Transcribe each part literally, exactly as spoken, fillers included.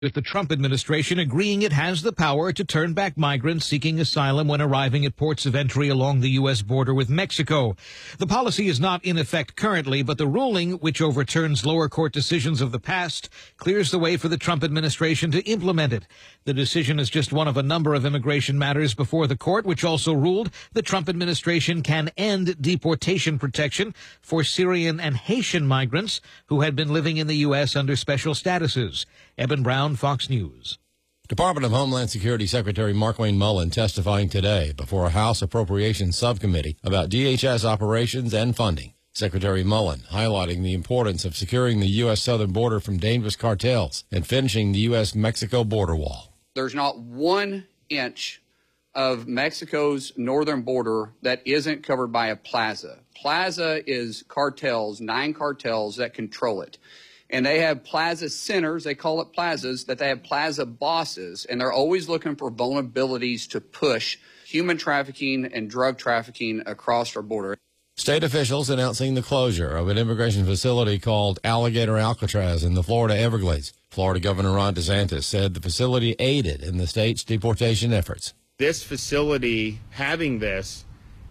with the Trump administration agreeing it has the power to turn back migrants seeking asylum when arriving at ports of entry along the U S border with Mexico. The policy is not in effect currently, but the ruling, which overturns lower court decisions of the past, clears the way for the Trump administration to implement it. The decision is just one of a number of immigration matters before the court, which also ruled the Trump administration can end deportation protection for Syrian and Haitian migrants who had been living in the U S under special statuses. Eben Brown, Fox News. Department of Homeland Security Secretary Markwayne Mullin testifying today before a House Appropriations Subcommittee about D H S operations and funding. Secretary Mullin highlighting the importance of securing the U S southern border from dangerous cartels and finishing the U S Mexico border wall. There's not one inch of Mexico's northern border that isn't covered by a plaza. Plaza is cartels, nine cartels that control it. And they have plaza centers, they call it plazas, that they have plaza bosses, and they're always looking for vulnerabilities to push human trafficking and drug trafficking across our border. State officials announcing the closure of an immigration facility called Alligator Alcatraz in the Florida Everglades. Florida Governor Ron DeSantis said the facility aided in the state's deportation efforts. This facility, having this,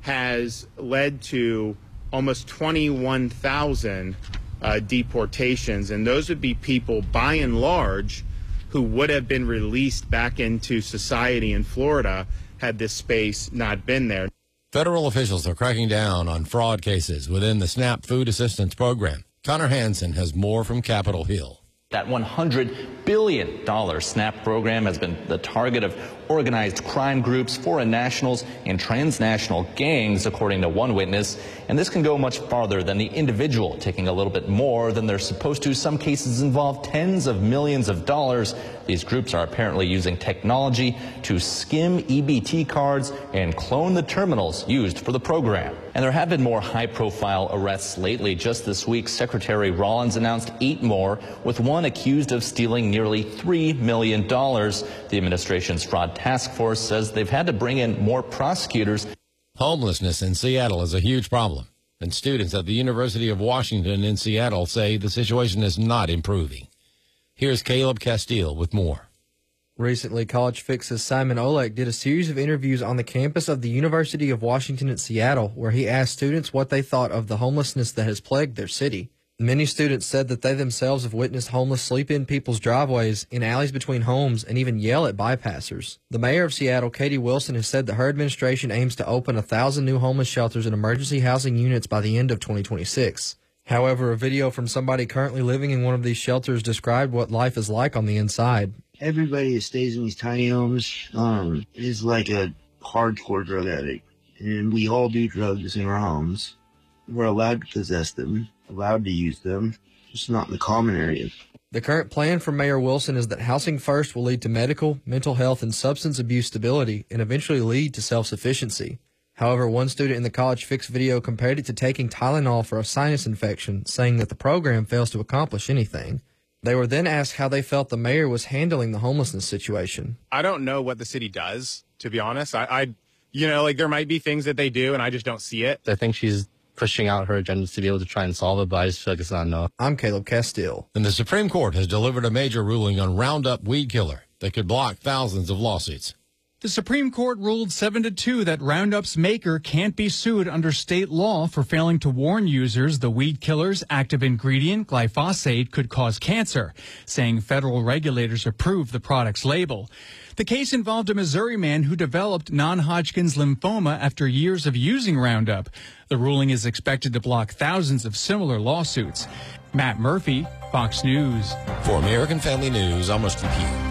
has led to almost twenty-one thousand Uh, deportations, and those would be people, by and large, who would have been released back into society in Florida had this space not been there. Federal officials are cracking down on fraud cases within the SNAP Food Assistance Program. Connor Hansen has more from Capitol Hill. That one hundred billion dollars SNAP program has been the target of organized crime groups, foreign nationals, and transnational gangs, according to one witness. And this can go much farther than the individual taking a little bit more than they're supposed to. Some cases involve tens of millions of dollars. These groups are apparently using technology to skim E B T cards and clone the terminals used for the program. And there have been more high-profile arrests lately. Just this week, Secretary Rollins announced eight more, with one accused of stealing nearly three million dollars. The administration's fraud task force says they've had to bring in more prosecutors. Homelessness in Seattle is a huge problem, and students at the University of Washington in Seattle say the situation is not improving. Here's Caleb Castile with more. Recently, College Fix's Simon Olek did a series of interviews on the campus of the University of Washington at Seattle, where he asked students what they thought of the homelessness that has plagued their city. Many students said that they themselves have witnessed homeless sleep in people's driveways, in alleys between homes, and even yell at bypassers. The mayor of Seattle, Katie Wilson, has said that her administration aims to open a thousand new homeless shelters and emergency housing units by the end of twenty twenty-six. However, a video from somebody currently living in one of these shelters described what life is like on the inside. Everybody that stays in these tiny homes um, is like a hardcore drug addict, and we all do drugs in our homes. We're allowed to possess them, allowed to use them, just not in the common areas. The current plan from Mayor Wilson is that Housing First will lead to medical, mental health, and substance abuse stability and eventually lead to self-sufficiency. However, one student in the College Fix video compared it to taking Tylenol for a sinus infection, saying that the program fails to accomplish anything. They were then asked how they felt the mayor was handling the homelessness situation. I don't know what the city does, to be honest. I, I you know, like there might be things that they do and I just don't see it. I think she's pushing out her agenda to be able to try and solve it, but I just feel like it's not enough. I'm Caleb Castile. And the Supreme Court has delivered a major ruling on Roundup weed killer that could block thousands of lawsuits. The Supreme Court ruled seven to two that Roundup's maker can't be sued under state law for failing to warn users the weed killer's active ingredient, glyphosate, could cause cancer, saying federal regulators approved the product's label. The case involved a Missouri man who developed non-Hodgkin's lymphoma after years of using Roundup. The ruling is expected to block thousands of similar lawsuits. Matt Murphy, Fox News. For American Family News, I'm Rusty Pugh.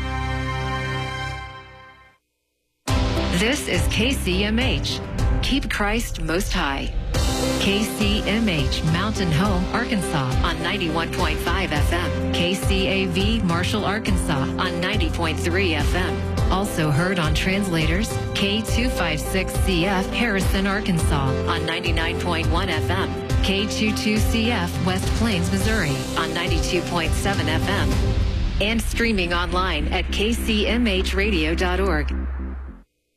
This is K C M H. Keep Christ Most High. K C M H, Mountain Home, Arkansas on ninety-one point five F M. K C A V, Marshall, Arkansas on ninety point three F M. Also heard on translators, K two fifty-six C F, Harrison, Arkansas on ninety-nine point one F M. K twenty-two C F, West Plains, Missouri on ninety-two point seven F M. And streaming online at K C M H radio dot org.